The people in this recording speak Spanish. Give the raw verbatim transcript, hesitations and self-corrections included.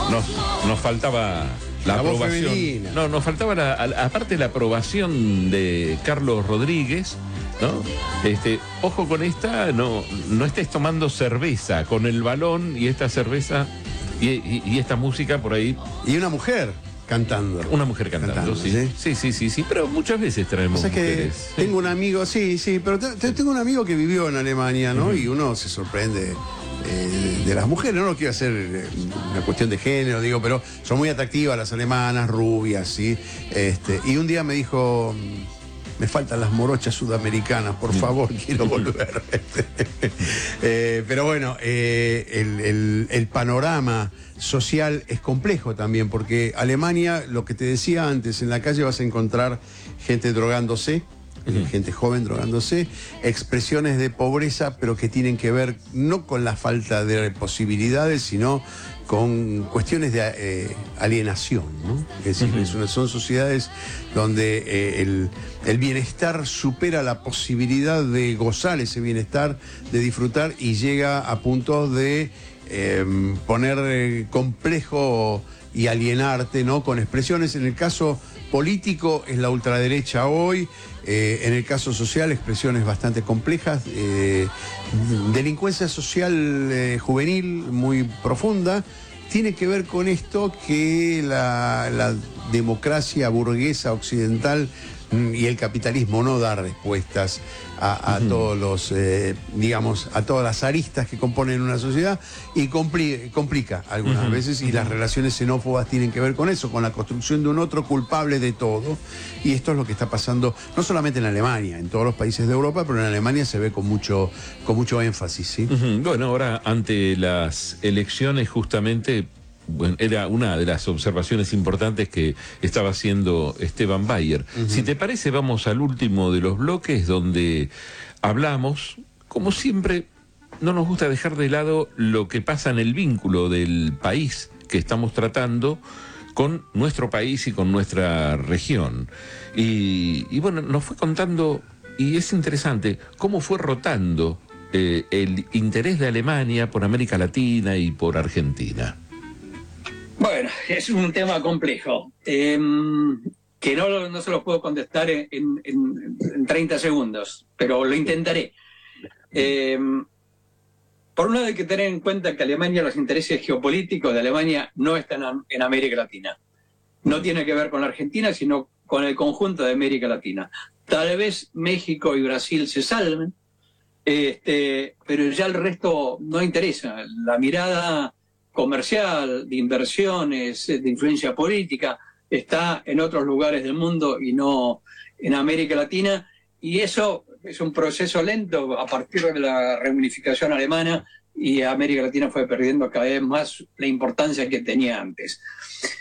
nos, nos faltaba la, la aprobación. No, nos faltaba la, aparte la aprobación de Carlos Rodríguez, ¿no? Este, ojo con esta, no, no estés tomando cerveza con el balón y esta cerveza y, y, y esta música por ahí. Y una mujer cantando. Una mujer cantando, cantando sí. ¿sí? Sí, sí, sí, sí, pero muchas veces traemos o sea mujeres. Que tengo un amigo, sí, sí, pero te, tengo un amigo que vivió en Alemania, ¿no? Uh-huh. Y uno se sorprende eh, de las mujeres, no lo quiero hacer una cuestión de género, digo, pero son muy atractivas las alemanas, rubias, ¿sí? Este, y un día me dijo, me faltan las morochas sudamericanas, por favor, quiero volver. eh, pero bueno, eh, el, el, el panorama social es complejo también, porque Alemania, lo que te decía antes, en la calle vas a encontrar gente drogándose, uh-huh. gente joven drogándose, expresiones de pobreza, pero que tienen que ver no con la falta de posibilidades, sino con cuestiones de eh, alienación, ¿no? Es decir, uh-huh. es una, son sociedades donde eh, el, el bienestar supera la posibilidad de gozar ese bienestar, de disfrutar, y llega a puntos de eh, poner eh, complejo y alienarte, ¿no? Con expresiones. En el caso político es la ultraderecha hoy, eh, en el caso social expresiones bastante complejas, eh, delincuencia social eh, juvenil muy profunda. Tiene que ver con esto que la, la democracia burguesa occidental y el capitalismo no da respuestas a, a uh-huh. todos los, eh, digamos, a todas las aristas que componen una sociedad, y compli- complica algunas uh-huh. veces, y uh-huh. las relaciones xenófobas tienen que ver con eso, con la construcción de un otro culpable de todo, y esto es lo que está pasando no solamente en Alemania, en todos los países de Europa, pero en Alemania se ve con mucho, con mucho énfasis, ¿sí? Uh-huh. Bueno, ahora ante las elecciones justamente, bueno, era una de las observaciones importantes que estaba haciendo Esteban Bayer. Uh-huh. Si te parece, vamos al último de los bloques, donde hablamos, como siempre, no nos gusta dejar de lado lo que pasa en el vínculo del país que estamos tratando con nuestro país y con nuestra región. Y, y bueno, nos fue contando, y es interesante, cómo fue rotando eh, el interés de Alemania por América Latina y por Argentina. Bueno, es un tema complejo, eh, que no, no se lo puedo contestar en, en, en treinta segundos, pero lo intentaré. Eh, por un lado hay que tener en cuenta que Alemania, los intereses geopolíticos de Alemania no están en América Latina. No tiene que ver con la Argentina, sino con el conjunto de América Latina. Tal vez México y Brasil se salven, este, pero ya el resto no interesa. La mirada comercial, de inversiones, de influencia política, está en otros lugares del mundo y no en América Latina, y eso es un proceso lento a partir de la reunificación alemana, y América Latina fue perdiendo cada vez más la importancia que tenía antes.